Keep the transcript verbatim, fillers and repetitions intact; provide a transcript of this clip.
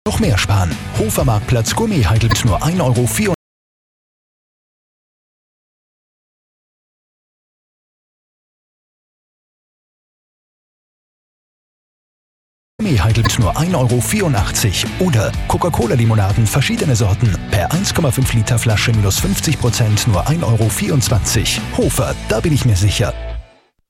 Noch mehr sparen. Hofer Marktplatz Gourmet Heidelberg nur ein Euro vierundvierzig. Heidelberg nur ein Euro vierundachtzig. Oder Coca-Cola-Limonaden verschiedene Sorten. Per eins Komma fünf Liter Flasche minus fünfzig Prozent nur ein Euro vierundzwanzig. Hofer, da bin ich mir sicher.